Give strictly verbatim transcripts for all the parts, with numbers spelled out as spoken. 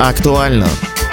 Актуально.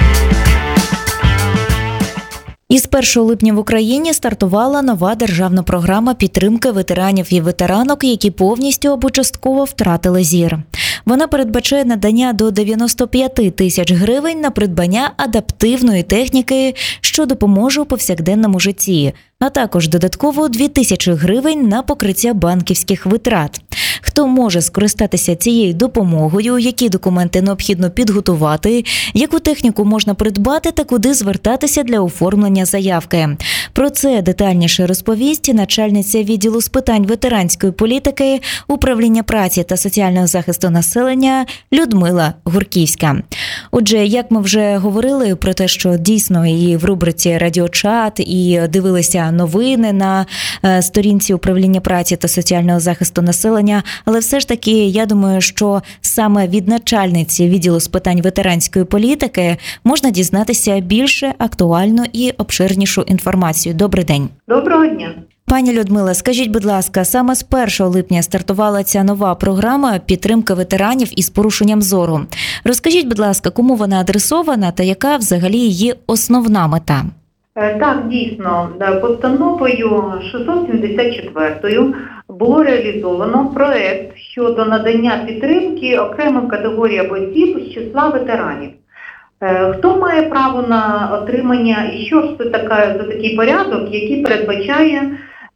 Із першого липня в Україні стартувала нова державна програма підтримки ветеранів і ветеранок, які повністю або частково втратили зір. Вона передбачає надання до дев'яносто п'ять тисяч гривень на придбання адаптивної техніки, що допоможе у повсякденному житті, а також додатково дві тисячі гривень на покриття банківських витрат. Хто може скористатися цією допомогою, які документи необхідно підготувати, яку техніку можна придбати та куди звертатися для оформлення заявки. Про це детальніше розповість начальниця відділу з питань ветеранської політики, управління праці та соціального захисту населення Людмила Гурківська. Отже, як ми вже говорили про те, що дійсно і в рубриці «Радіочат», і дивилися новини на сторінці управління праці та соціального захисту населення, але все ж таки, я думаю, що саме від начальниці відділу з питань ветеранської політики можна дізнатися більше актуальну і обширнішу інформацію. Добрий день. Доброго дня. Пані Людмила, скажіть, будь ласка, саме з першого липня стартувала ця нова програма підтримки ветеранів із порушенням зору. Розкажіть, будь ласка, кому вона адресована та яка взагалі її основна мета? Так, дійсно, постановою шістсот сімдесят четвертою було реалізовано проект щодо надання підтримки окремим категоріям осіб з числа ветеранів. Хто має право на отримання і що ж це таке за такий порядок, який передбачає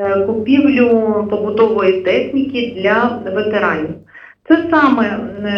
купівлю побутової техніки для ветеранів? Це саме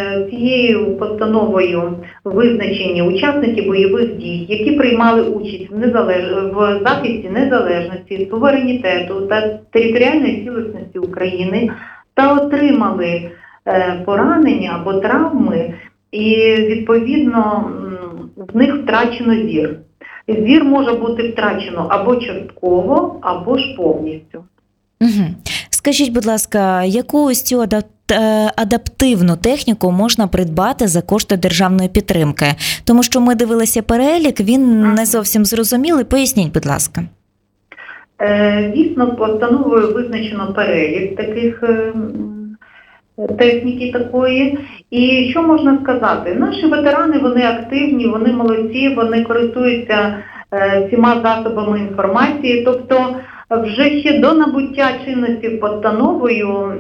цією постановою визначені учасники бойових дій, які приймали участь в, незалеж... в захисті незалежності, суверенітету та територіальної цілісності України та отримали поранення або травми, і відповідно в них втрачено зір. Зір може бути втрачено або частково, або ж повністю. Угу. Скажіть, будь ласка, яку ось цю адаптивну техніку можна придбати за кошти державної підтримки? Тому що ми дивилися перелік, він не зовсім зрозумілий. Поясніть, будь ласка. Дійсно, постановою визначено перелік таких техніки такої. І що можна сказати? Наші ветерани, вони активні, вони молодці, вони користуються всіма засобами інформації, тобто вже ще до набуття чинності постановою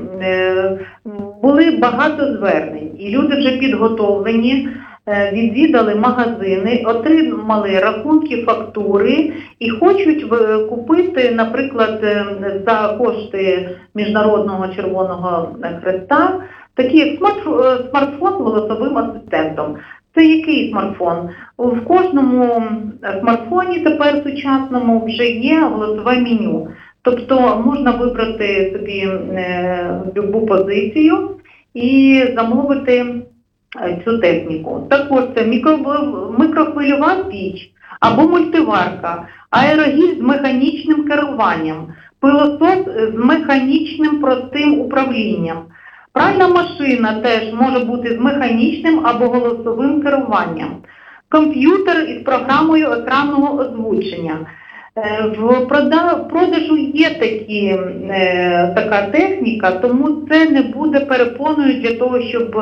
були багато звернень, і люди вже підготовлені, відвідали магазини, отримали рахунки, фактури і хочуть купити, наприклад, за кошти Міжнародного Червоного Хреста, такий як смартфон з голосовим асистентом. Це який смартфон? В кожному смартфоні тепер сучасному вже є голосове меню. Тобто можна вибрати собі любу позицію і замовити цю техніку. Також це мікрохвильова піч або мультиварка, аерогіль з механічним керуванням, пилосос з механічним простим управлінням. Пральна машина теж може бути з механічним або голосовим керуванням. Комп'ютер із програмою екранного озвучення. В продажу є такі, така техніка, тому це не буде перепоною для того, щоб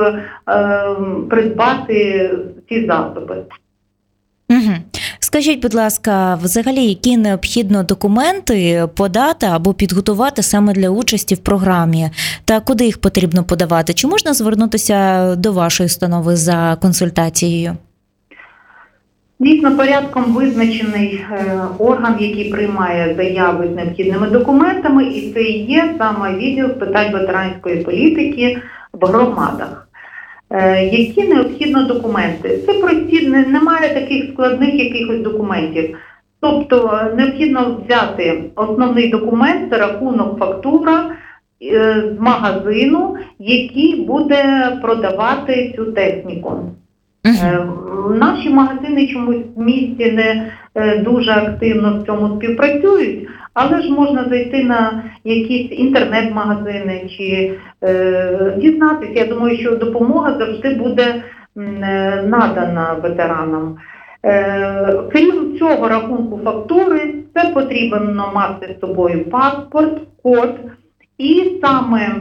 придбати ці засоби. Угу. Скажіть, будь ласка, взагалі, які необхідно документи подати або підготувати саме для участі в програмі? Та куди їх потрібно подавати? Чи можна звернутися до вашої установи за консультацією? Дійсно, порядком визначений орган, який приймає заяви з необхідними документами, і це і є саме відділ з питань ветеранської політики в громадах. Які необхідно документи? Це прості, немає таких складних якихось документів. Тобто необхідно взяти основний документ, це рахунок, фактура з магазину, який буде продавати цю техніку. Uh-huh. Наші магазини чомусь в місті не дуже активно в цьому співпрацюють, але ж можна зайти на якісь інтернет-магазини чи е, дізнатися. Я думаю, що допомога завжди буде е, надана ветеранам. Е, крім цього рахунку фактури, це потрібно мати з собою паспорт, код і саме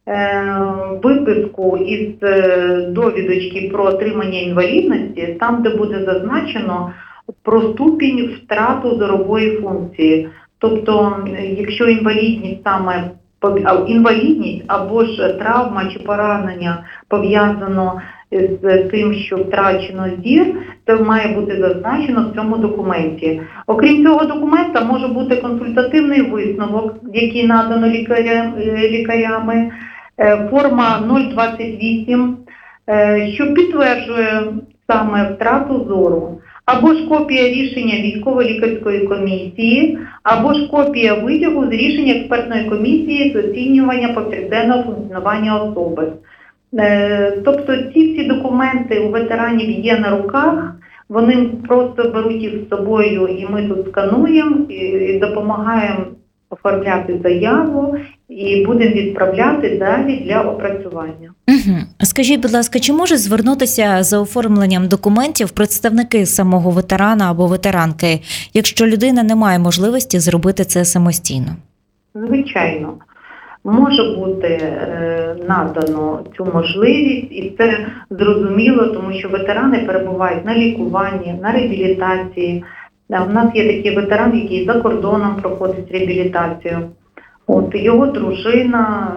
виписку із довідочки про отримання інвалідності, там, де буде зазначено про ступінь втрату зорової функції. Тобто, якщо інвалідність саме інвалідність або ж травма чи поранення пов'язано з тим, що втрачено зір, це має бути зазначено в цьому документі. Окрім цього документа може бути консультативний висновок, який надано лікаря, лікарями, форма нуль двадцять вісім, що підтверджує саме втрату зору, або ж копія рішення військово-лікарської комісії, або ж копія витягу з рішення експертної комісії з оцінювання повсякденного функціонування особи. Тобто ці всі документи у ветеранів є на руках, вони просто беруть їх з собою, і ми тут скануємо і допомагаємо оформляти заяву і будемо відправляти далі для опрацювання. Угу. Скажіть, будь ласка, чи може звернутися за оформленням документів представники самого ветерана або ветеранки, якщо людина не має можливості зробити це самостійно? Звичайно. Може бути е, надано цю можливість, і це зрозуміло, тому що ветерани перебувають на лікуванні, на реабілітації. У нас є такий ветеран, який за кордоном проходить реабілітацію. От його дружина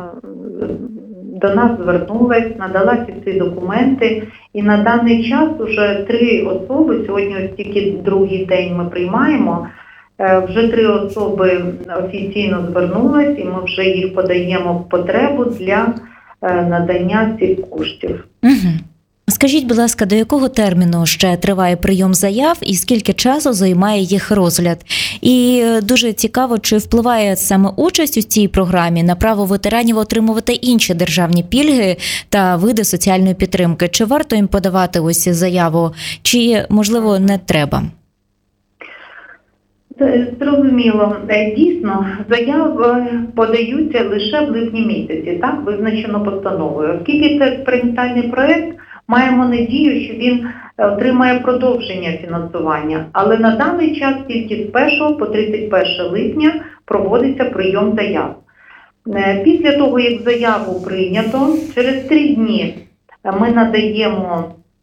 до нас звернулась, надала ці документи, і на даний час вже три особи, сьогодні ось тільки другий день ми приймаємо, вже три особи офіційно звернулись, і ми вже їх подаємо в потребу для надання цих коштів. Угу. Скажіть, будь ласка, до якого терміну ще триває прийом заяв і скільки часу займає їх розгляд? І дуже цікаво, чи впливає саме участь у цій програмі на право ветеранів отримувати інші державні пільги та види соціальної підтримки? Чи варто їм подавати ось заяву, чи, можливо, не треба? Зрозуміло. Дійсно, заяви подаються лише в липні місяці, так, визначено постановою. Оскільки це експериментальний проєкт, маємо надію, що він отримає продовження фінансування. Але на даний час тільки з першого по тридцять перше липня проводиться прийом заяв. Після того, як заяву прийнято, через три дні ми надаємо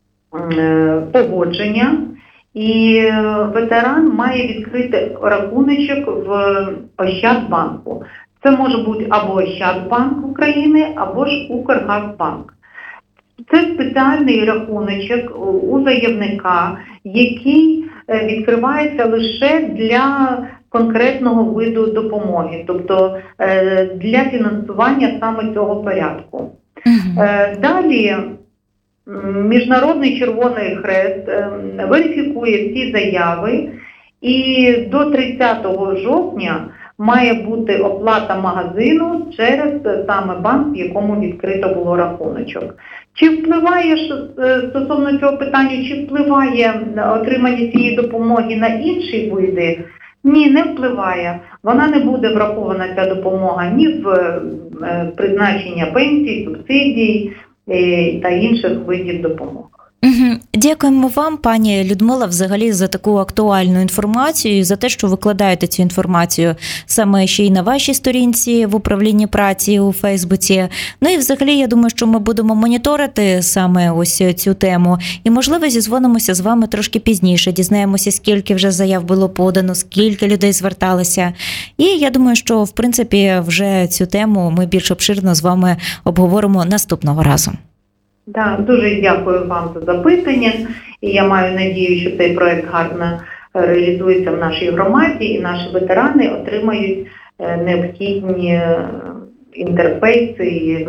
погодження, і ветеран має відкрити рахуночок в Ощадбанку. Це може бути або Ощадбанк України, або ж Укргазбанк. Це спеціальний рахуночок у заявника, який відкривається лише для конкретного виду допомоги, тобто для фінансування саме цього порядку. Uh-huh. Далі Міжнародний Червоний Хрест верифікує всі заяви, і до тридцятого жовтня має бути оплата магазину через саме банк, в якому відкрито було рахуночок. Чи впливає стосовно цього питання, чи впливає отримання цієї допомоги на інші види? Ні, не впливає. Вона не буде врахована, ця допомога, ні в призначення пенсій, субсидій та інших видів допомоги. Угу. Дякуємо вам, пані Людмила, взагалі за таку актуальну інформацію, за те, що викладаєте цю інформацію саме ще й на вашій сторінці в управлінні праці у Фейсбуці. Ну і взагалі, я думаю, що ми будемо моніторити саме ось цю тему. І, можливо, зізвонимося з вами трошки пізніше, дізнаємося, скільки вже заяв було подано, скільки людей зверталося. І я думаю, що, в принципі, вже цю тему ми більш обширно з вами обговоримо наступного разу. Да, дуже дякую вам за запитання, і я маю надію, що цей проект гарно реалізується в нашій громаді, і наші ветерани отримають необхідні інтерфейси і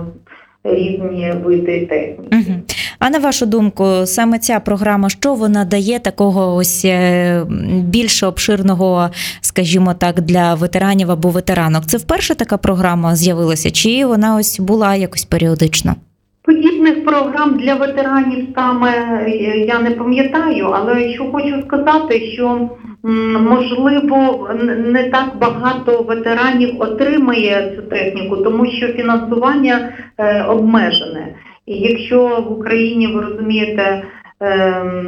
різні види техніки. Угу. А на вашу думку, саме ця програма, що вона дає такого ось більш обширного, скажімо так, для ветеранів або ветеранок? Це вперше така програма з'явилася, чи вона ось була якось періодично? Подібних програм для ветеранів саме я не пам'ятаю, але що хочу сказати, що можливо не так багато ветеранів отримає цю техніку, тому що фінансування е, обмежене. І якщо в Україні, ви розумієте,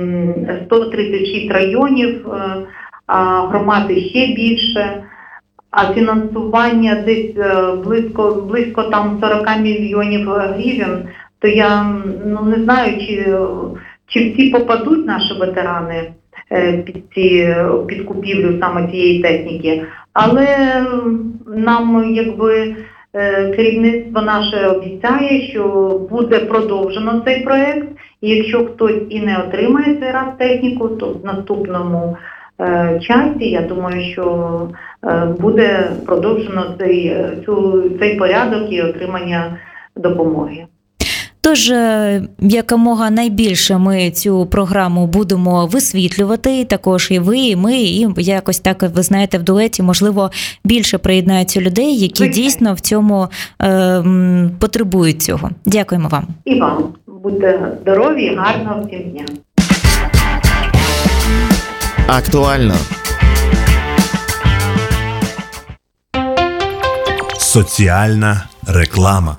сто тридцять шість районів, а громади ще більше, а фінансування десь е, близько, близько там сорок мільйонів гривень, то я ну, не знаю, чи, чи всі попадуть наші ветерани е, під, ці, під купівлю саме цієї техніки. Але нам якби е, керівництво наше обіцяє, що буде продовжено цей проект, і якщо хтось і не отримає цей раз техніку, то в наступному е, часі, я думаю, що е, буде продовжено цей, цю, цей порядок і отримання допомоги. Тож, якомога найбільше ми цю програму будемо висвітлювати, і також і ви, і ми, і якось так, ви знаєте, в дуеті, можливо, більше приєднаються людей, які Звичайно. дійсно в цьому е, потребують цього. Дякуємо вам. І вам. Будьте здорові, гарного всім дня. Актуально. Соціальна реклама.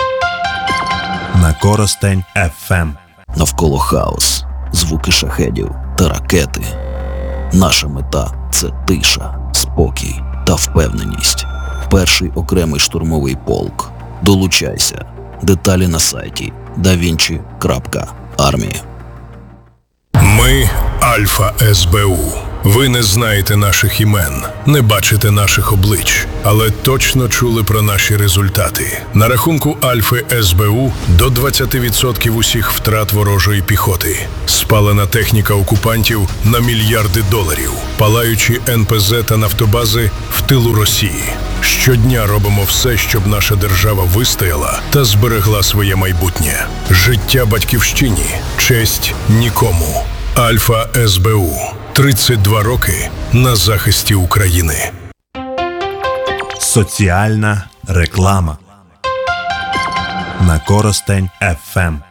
На Коростень еф ем. Навколо хаос, звуки шахедів та ракети. Наша мета – це тиша, спокій та впевненість. Перший окремий штурмовий полк. Долучайся. Деталі на сайті да вінчі крапка армія. Ми – Альфа ес бе у. Ви не знаєте наших імен, не бачите наших облич, але точно чули про наші результати. На рахунку Альфи ес бе у до двадцять відсотків усіх втрат ворожої піхоти. Спалена техніка окупантів на мільярди доларів. Палаючі ен пе зет та нафтобази в тилу Росії. Щодня робимо все, щоб наша держава вистояла та зберегла своє майбутнє. Життя батьківщині, честь нікому. Альфа ес бе у. тридцять два роки на захисті України. Соціальна реклама. На Коростень еф ем.